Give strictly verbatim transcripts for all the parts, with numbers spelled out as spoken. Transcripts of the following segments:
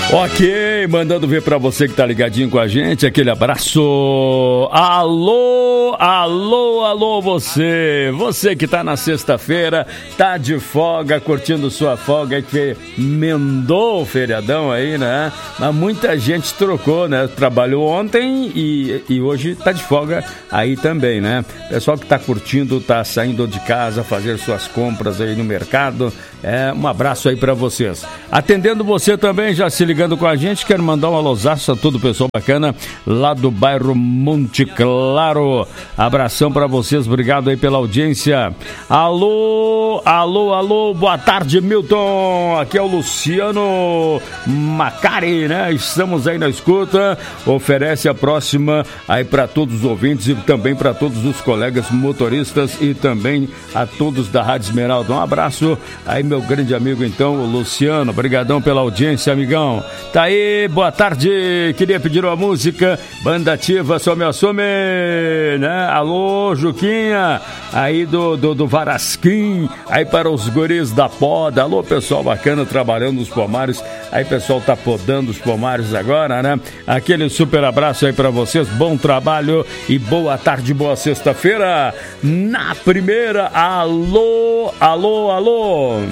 Ok, mandando ver pra você que tá ligadinho com a gente, aquele abraço. Alô, alô, alô você, você que tá na sexta-feira, tá de folga, curtindo sua folga, que emendou o feriadão aí, né? Mas muita gente trocou, né? Trabalhou ontem e, e hoje tá de folga aí também, né? Pessoal que tá curtindo, tá saindo de casa, fazer suas compras aí no mercado, é, um abraço aí pra vocês. Atendendo você também, já se ligando com a gente, quero mandar um alôzaço a todo o pessoal bacana lá do bairro Monte Claro. Abração pra vocês, obrigado aí pela audiência. Alô, alô, alô, boa tarde, Milton. Aqui é o Luciano Macari, né? Estamos aí na escuta. Oferece a próxima aí pra todos os ouvintes e também pra todos os colegas motoristas e também a todos da Rádio Esmeralda. Um abraço aí, meu grande amigo, então, o Luciano. Obrigadão pela audiência, amigão. Tá aí, boa tarde. Queria pedir uma música, Banda Ativa, Some a Some, né? Alô, Juquinha, aí do, do, do Varasquim, aí para os guris da poda. Alô, pessoal bacana trabalhando nos pomares. Aí, pessoal tá podando os pomares agora, né? Aquele super abraço aí para vocês, bom trabalho e boa tarde, boa sexta-feira. Na primeira, alô, alô, alô.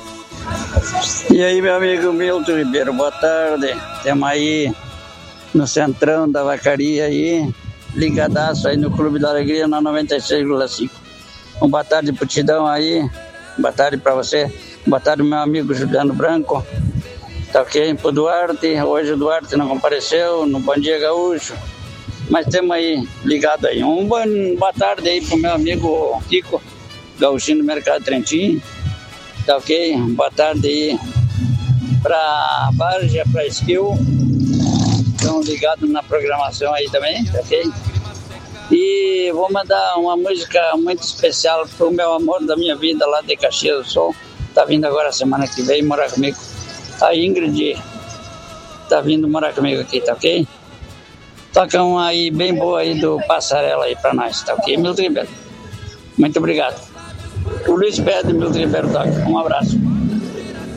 E aí, meu amigo Milton Ribeiro, boa tarde. Estamos aí no centrão da vacaria aí, ligadaço aí no Clube da Alegria na noventa e seis vírgula cinco. Um boa tarde pro Tidão aí, boa tarde pra você, boa tarde meu amigo Juliano Branco, tá ok? Pro Duarte, hoje o Duarte não compareceu no Bom Dia Gaúcho, mas estamos aí ligado aí. Um bom, boa tarde aí pro meu amigo Kiko, Gaúchinho do Mercado Trentinho. Tá ok? Boa tarde aí pra Varja, pra Skill. Estão ligados na programação aí também, tá ok? E vou mandar uma música muito especial pro meu amor da minha vida lá de Caxias do Sul. Tá vindo agora semana que vem morar comigo. A Ingrid tá vindo morar comigo aqui, tá ok? Toca uma aí bem boa aí do Passarela aí pra nós, tá ok? Milton Ribeiro. Muito obrigado. O Luiz Pedro, Milton Ribeiro, toca. Um abraço.